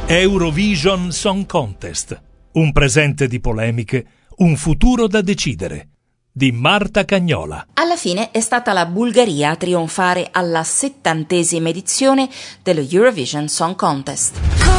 Eurovision Song Contest. Un presente di polemiche, un futuro da decidere. Di Marta Cagnola. Alla fine è stata la Bulgaria a trionfare alla 70ª edizione dello Eurovision Song Contest.